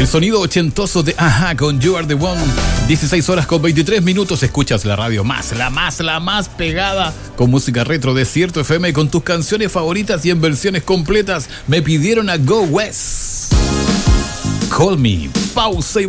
El sonido ochentoso de Ajá con You Are The One. 16 horas con 23 minutos. Escuchas la radio la más pegada con música retro de Desierto FM, con tus canciones favoritas y en versiones completas. Me pidieron a Go West. Call Me. Pausa y